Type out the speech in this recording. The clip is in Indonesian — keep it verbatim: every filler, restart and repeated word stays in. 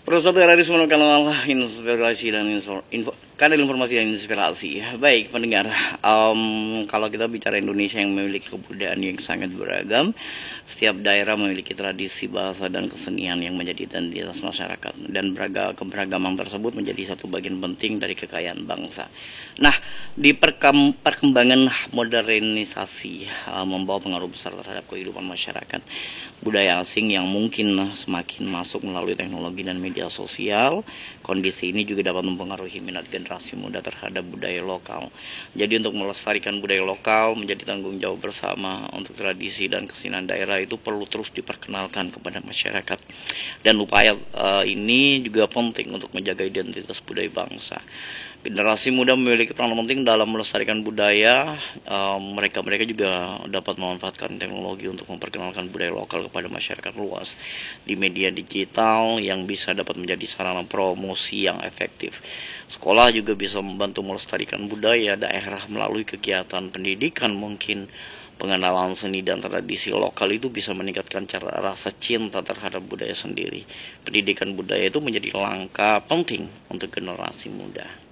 Perusahaan Radio Sumono kanal inspirasi dan info, info kanal informasi dan inspirasi. Baik pendengar, um, kalau kita bicara Indonesia yang memiliki kebudayaan yang sangat beragam, setiap daerah memiliki tradisi, bahasa, dan kesenian yang menjadi identitas masyarakat, dan beraga, keberagaman tersebut menjadi satu bagian penting dari kekayaan bangsa. Nah, di perkem, perkembangan modernisasi uh, membawa pengaruh besar terhadap kehidupan masyarakat. Budaya asing yang mungkin semakin masuk melalui teknologi dan media sosial, kondisi ini juga dapat mempengaruhi minat generasi muda terhadap budaya lokal. Jadi untuk melestarikan budaya lokal menjadi tanggung jawab bersama. Untuk tradisi dan kesenian daerah itu perlu terus diperkenalkan kepada masyarakat. Dan upaya uh, ini juga penting untuk menjaga identitas budaya bangsa. Generasi muda memiliki peran penting dalam melestarikan budaya. Mereka-mereka um, juga dapat memanfaatkan teknologi untuk memperkenalkan budaya lokal kepada masyarakat luas di media digital yang bisa dapat menjadi sarana promosi yang efektif. Sekolah juga bisa membantu melestarikan budaya daerah melalui kegiatan pendidikan. Mungkin pengenalan seni dan tradisi lokal itu bisa meningkatkan cara rasa cinta terhadap budaya sendiri. Pendidikan budaya itu menjadi langkah penting untuk generasi muda.